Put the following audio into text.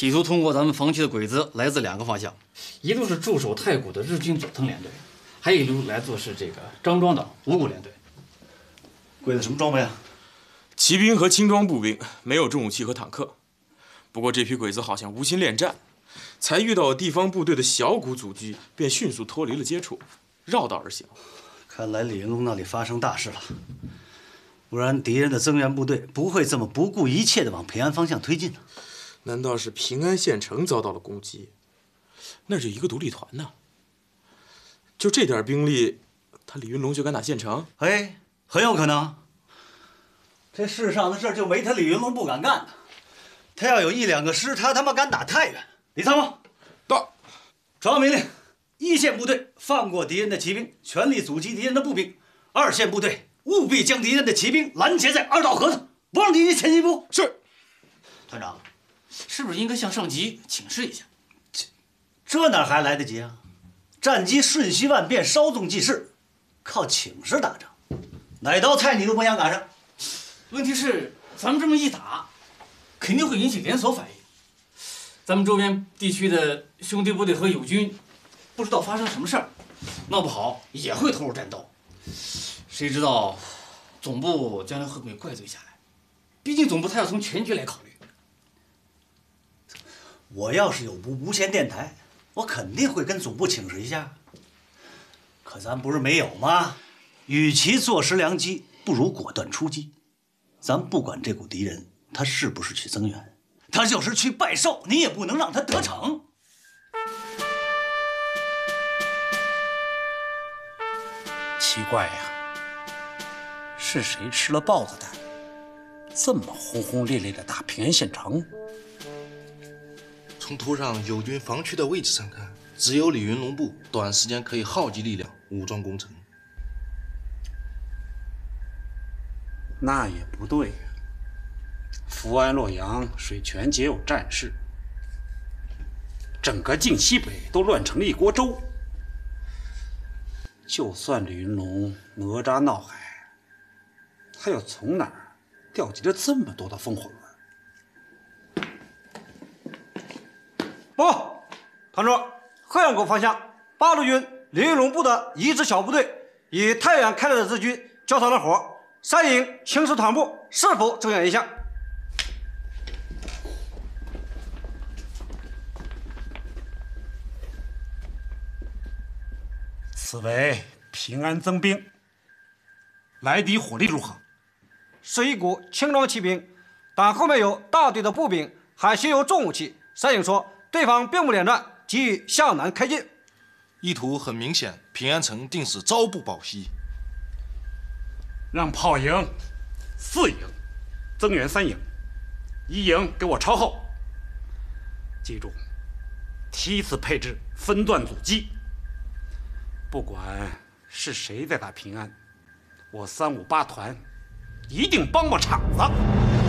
企图通过咱们防区的鬼子来自2个方向，一路是驻守太谷的日军佐藤联队，还有一路来自是这个张庄的五谷联队。 鬼子什么装备啊？ 骑兵和轻装步兵，没有重武器和坦克。不过这批鬼子好像无心恋战，才遇到地方部队的小股阻击，便迅速脱离了接触，绕道而行。 看来李云龙那里发生大事了，不然敌人的增援部队不会这么不顾一切地往平安方向推进呢。 难道是平安县城遭到了攻击？那是一个独立团呢。就这点兵力，他李云龙就敢打县城？ 哎，很有可能。这世上的事就没他李云龙不敢干的。他要有1、2个师，他妈敢打太原。李参谋， 到， 传命令：1线部队放过敌人的骑兵，全力阻击敌人的步兵；2线部队务必将敌人的骑兵拦截在2道河头，不让敌人前进一步。 是。 团长，是不是应该向上级请示一下？ 这哪还来得及啊？战机瞬息万变，稍纵即逝，靠请示打仗，哪道菜你都不想赶上。 问题是，咱们这么一打，肯定会引起连锁反应。咱们周边地区的兄弟部队和友军，不知道发生什么事儿，闹不好也会投入战斗。谁知道总部将来会不会怪罪下来？毕竟总部他要从全局来考虑。 我要是有部无线电台，我肯定会跟总部请示一下。可咱不是没有吗？与其坐失良机，不如果断出击。咱不管这股敌人他是不是去增援，他就是去拜寿，你也不能让他得逞。 奇怪呀，是谁吃了豹子胆，这么轰轰烈烈的打平安县城？ 从图上友军防区的位置上看，只有李云龙部短时间可以耗集力量武装攻城。 那也不对呀。福安、洛阳、水泉皆有战事，整个晋西北都乱成了一锅粥。就算李云龙哪吒闹海，他又从哪儿调集了这么多的烽火轮？ 报告，团主，河阳沟方向八路军李云龙部的一支小部队与太原开来的日军交上了火，3营请示团部是否增援一下。 此为平安增兵，来敌火力如何？ 是一股轻装骑兵，但后面有大队的步兵，还携有重武器。3营说对方并不恋战，急于向南开进。 意图很明显，平安城定是朝不保夕。 让炮营、4营增援3营，1营给我抄后。记住，梯次配置，分段阻击。不管是谁在打平安，我358团一定帮帮场子。